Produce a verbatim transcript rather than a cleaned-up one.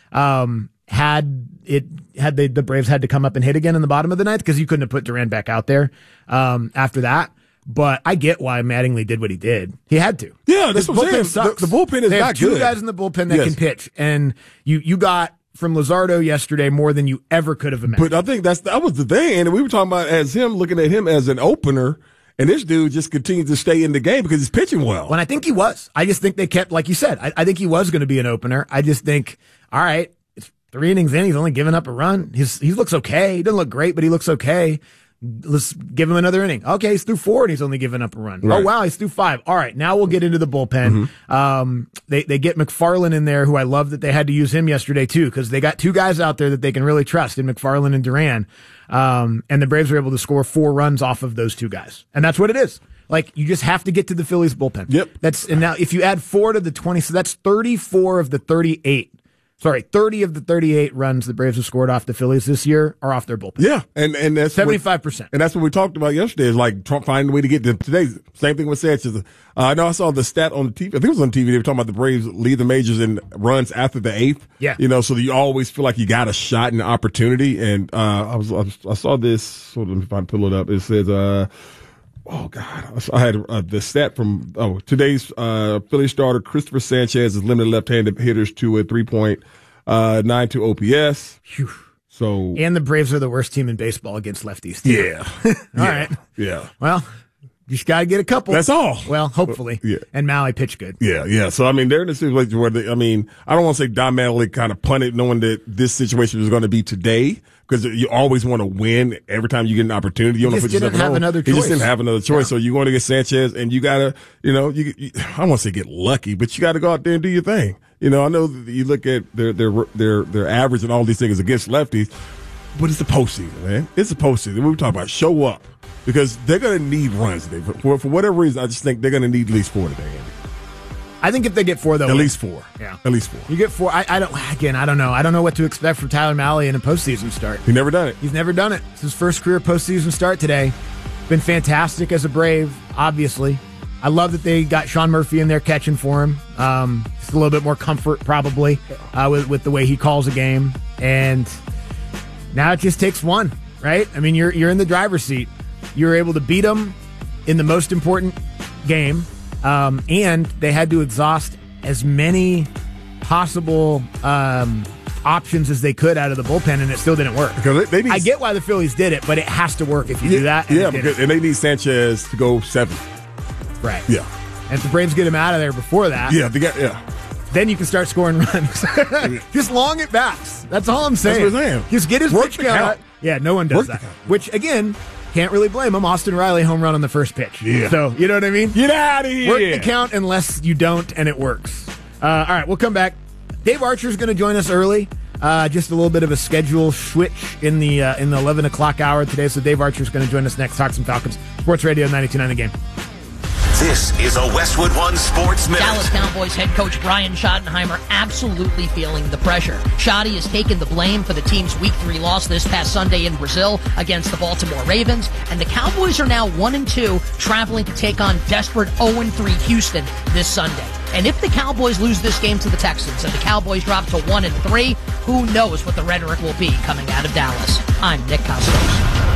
Um, had it had they, the Braves had to come up and hit again in the bottom of the ninth because you couldn't have put Duran back out there um, after that. But I get why Mattingly did what he did. He had to. Yeah, that's what I'm saying. The, the bullpen is they not have two good. guys in the bullpen that Yes. can pitch, and you you got from Luzardo yesterday more than you ever could have imagined. But I think that's that was the thing, and we were talking about as him looking at him as an opener, and this dude just continues to stay in the game because he's pitching well. When I think he was, I just think they kept, like you said, I, I think he was going to be an opener. I just think, all right, it's three innings in, he's only given up a run. He's he looks okay. He doesn't look great, but he looks okay. Let's give him another inning. Okay, he's through four and he's only given up a run. Right. Oh, wow, he's through five. All right, now we'll get into the bullpen. Mm-hmm. Um, they, they get McFarland in there, who I love that they had to use him yesterday, too, because they got two guys out there that they can really trust in McFarland and Duran. Um, and the Braves were able to score four runs off of those two guys. And that's what it is. Like, you just have to get to the Phillies bullpen. Yep. That's, and now if you add four to the twenty, so that's thirty-four of the thirty-eight. Sorry, thirty of the thirty-eight runs the Braves have scored off the Phillies this year are off their bullpen. Yeah, and and that's seventy-five percent. And that's what we talked about yesterday. Is like Trump finding a way to get to today. Same thing with Sanchez. Uh, I know I saw the stat on the T V. I think it was on T V. They were talking about the Braves lead the majors in runs after the eighth. Yeah, you know, so you always feel like you got a shot and an opportunity. And uh, I was, I was I saw this. So let me find pull it up. It says. Uh, Oh, God. I had uh, the stat from oh today's uh, Philly starter, Christopher Sanchez, has limited left-handed hitters to a three point nine two O P S. Whew. So And the Braves are the worst team in baseball against lefties, too. Yeah. All yeah. right. Yeah. Well, you just got to get a couple. That's all. Well, hopefully. Yeah. And Maui pitched good. Yeah, yeah. So, I mean, they're in a situation where, they, I mean, I don't want to say Don Mattingly kind of punted knowing that this situation was going to be today. Because you always want to win every time you get an opportunity. You he don't just know didn't have another choice. He just didn't have another choice. Yeah. So you're going to get Sanchez, and you got to, you know, you, you I don't want to say get lucky, but you got to go out there and do your thing. You know, I know that you look at their their their their average and all these things against lefties, but it's the postseason, man. It's the postseason. We were talking about show up because they're going to need runs today. For, for whatever reason, I just think they're going to need at least four today, Andy. I think if they get four, though. At least four. Yeah. At least four. You get four. I, I don't, again, I don't know. I don't know what to expect from Tyler Mahle in a postseason start. He's never done it. He's never done it. It's his first career postseason start today. Been fantastic as a Brave, obviously. I love that they got Sean Murphy in there catching for him. Um, just a little bit more comfort, probably, uh, with, with the way he calls a game. And now it just takes one, right? I mean, you're you're in the driver's seat. You're able to beat them in the most important game. Um, and they had to exhaust as many possible um, options as they could out of the bullpen, and it still didn't work. Because they, they need, I get why the Phillies did it, but it has to work if you yeah, do that. And yeah, because, and they need Sanchez to go seven. Right. Yeah. And if the Braves get him out of there before that, yeah, they got, yeah. then you can start scoring runs. Just long at bats. That's all I'm saying. That's what I'm saying. Just get his Work pitch the count. count. Yeah, no one does Work that. the count. Which, again, can't really blame him. Austin Riley home run on the first pitch. Yeah. So, you know what I mean? Get out of here. Work the count unless you don't, and it works. Uh, all right, we'll come back. Dave Archer's going to join us early. Uh, just a little bit of a schedule switch in the uh, in the eleven o'clock hour today. So Dave Archer's going to join us next. Talk some Falcons. Sports Radio ninety-two point nine The Game. This is a Westwood One Sports Minute. Dallas Cowboys head coach Brian Schottenheimer absolutely feeling the pressure. Schotty has taken the blame for the team's week three loss this past Sunday in Brazil against the Baltimore Ravens, and the Cowboys are now one and two, traveling to take on desperate oh and three Houston this Sunday. And if the Cowboys lose this game to the Texans and the Cowboys drop to one and three, who knows what the rhetoric will be coming out of Dallas. I'm Nick Costos.